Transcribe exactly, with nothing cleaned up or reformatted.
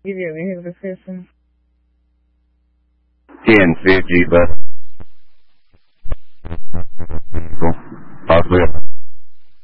Give you his description. ten fifty, but possibly